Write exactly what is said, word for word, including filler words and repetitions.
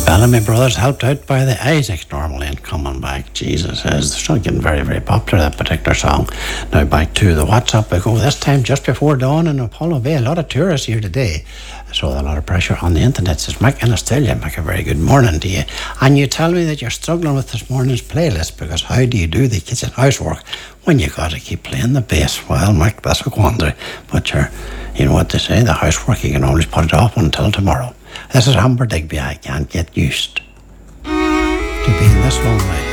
Bellamy Brothers, helped out by the Isaacs normally, and coming back. Jesus, is they're still getting very, very popular, that particular song. Now back to the WhatsApp we go, this time just before dawn in Apollo Bay. A lot of tourists here today, so a lot of pressure on the internet. Says Mick in Australia. Mick, a very good morning to you. And you tell me that you're struggling with this morning's playlist, because how do you do the kitchen housework when you got to keep playing the bass? Well, Mick, that's a quandary. But you're, you know what they say, the housework, you can always put it off until tomorrow. This is Amber Digby. I can't get used to being this lonely.